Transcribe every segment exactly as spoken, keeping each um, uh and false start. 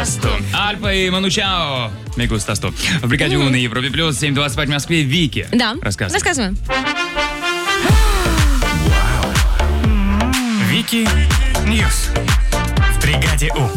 густо. Альфа и Ману Чао. Ми густо. В бригаде У на Европе плюс семь двадцать пять в Москве. Вики. Да. Рассказывай. Рассказываем. Вики Ньюс в бригаде У.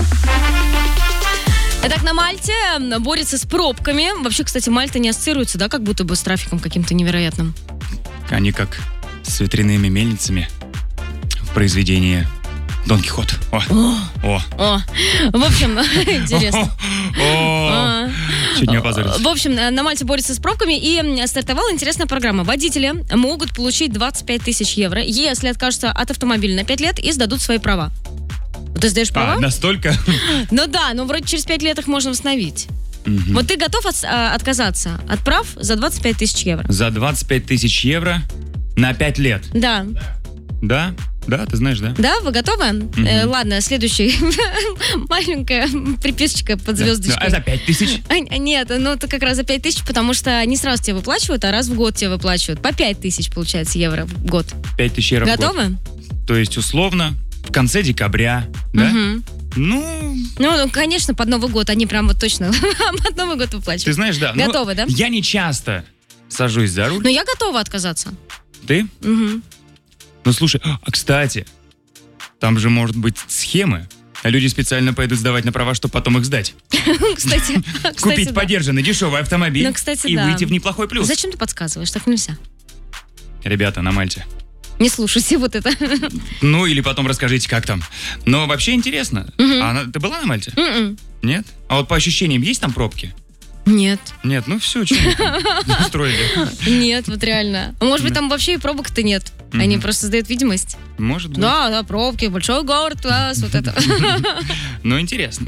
Итак, на Мальте борется с пробками. Вообще, кстати, Мальта не ассоциируется, да, как будто бы с трафиком каким-то невероятным. Они как с ветряными мельницами в произведении Дон Кихот. О. О. О. В общем, интересно. О. Чуть не опозорился. В общем, на Мальте борется с пробками, и стартовала интересная программа. Водители могут получить двадцать пять тысяч евро, если откажутся от автомобиля на пять лет и сдадут свои права. Ты сдаешь права? А, настолько? Ну да, но вроде через пять лет их можно восстановить. Угу. Вот ты готов от, а, отказаться от прав за двадцать пять тысяч евро? За двадцать пять тысяч евро на пять лет? Да. Да? Да, ты знаешь, да? Да, вы готовы? Угу. Э, ладно, следующий. Маленькая приписочка под звездочкой. Да. А за пять тысяч? А, нет, ну это как раз за пять тысяч, потому что не сразу тебе выплачивают, а раз в год тебе выплачивают. По пять тысяч, получается, евро в год. пять тысяч евро готовы? в год. То есть, условно, в конце декабря, да? Угу. Ну... ну... Ну, конечно, под Новый год. Они прям вот точно под Новый год выплачивают. Ты знаешь, да. Готовы, да? Я не часто сажусь за руль. Но я готова отказаться. Ты? Угу. Ну, слушай, а, кстати, там же может быть схемы. А люди специально пойдут сдавать на права, чтобы потом их сдать. Кстати, купить подержанный дешевый автомобиль и выйти в неплохой плюс. Зачем ты подсказываешь? Так нельзя. Ребята, на Мальте. Не слушайте вот это. Ну, или потом расскажите, как там. Но вообще интересно. Угу. А ты была на Мальте? Mm-mm. Нет? А вот по ощущениям есть там пробки? Нет. Нет, ну все, что мы устроили? Нет, вот реально. Может быть, там вообще и пробок-то нет. Они просто создают видимость. Может быть. Да, да, пробки, большой город, класс, вот это. Ну, интересно.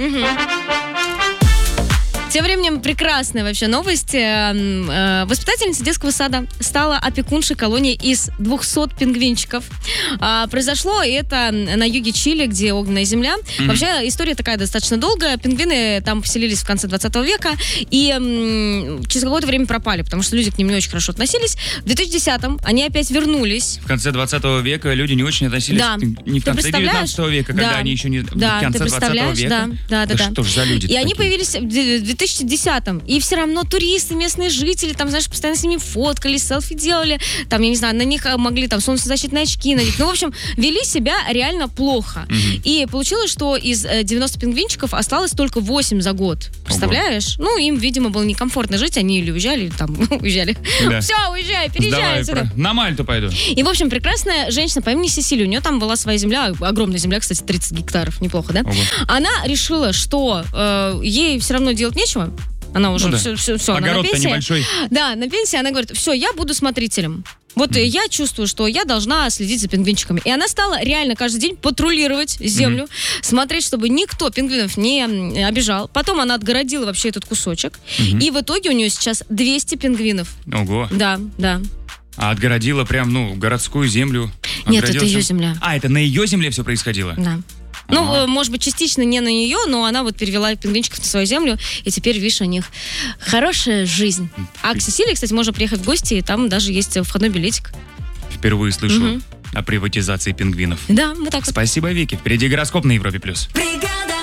Тем временем прекрасная вообще новость. Воспитательница детского сада стала опекуншей колонии из двухсот пингвинчиков. Произошло это на юге Чили, где огненная земля. Mm-hmm. Вообще история такая достаточно долгая. Пингвины там поселились в конце двадцатого века и через какое-то время пропали, потому что люди к ним не очень хорошо относились. В две тысячи десятом они опять вернулись. В конце двадцатого века люди не очень относились. Да. Не в конце девятнадцатого века, когда да. они еще не... Да, в конце двадцатого века? Да, да, да. Да, да. что ж за люди? И они появились в две тысячи десятом. И все равно туристы, местные жители, там, знаешь, постоянно с ними фоткались, селфи делали. Там, я не знаю, на них могли там солнцезащитные очки надеть. Ну, в общем, вели себя реально плохо. Mm-hmm. И получилось, что из девяноста пингвинчиков осталось только восемь за год. Представляешь? Ого. Ну, им, видимо, было некомфортно жить. Они или уезжали, или там уезжали. Да. Все, уезжай, переезжай отсюда. Про... На Мальту пойду. И, в общем, прекрасная женщина по имени Сесилия. У нее там была своя земля, огромная земля, кстати, тридцать гектаров. Неплохо, да? Ого. Она решила, что э, ей все равно делать нечего. Она уже ну, да. все, все, все, она на пенсии. Небольшой. Да, на пенсии она говорит, все, я буду смотрителем. Вот mm. я чувствую, что я должна следить за пингвинчиками. И она стала реально каждый день патрулировать землю, mm-hmm. смотреть, чтобы никто пингвинов не обижал. Потом она отгородила вообще этот кусочек. Mm-hmm. И в итоге у нее сейчас двести пингвинов. Ого. Да, да. А отгородила прям, ну, городскую землю? Нет, это ее земля. А, это на ее земле все происходило? Да. Ну, ага. может быть, частично не на нее, но она вот перевела пингвинчиков на свою землю, и теперь, видишь, у них хорошая жизнь. А к Сесилии, кстати, можно приехать в гости, и там даже есть входной билетик. Впервые слышу угу. о приватизации пингвинов. Да, вот так вот. Спасибо, Вики. Впереди гороскоп на Европе+. плюс.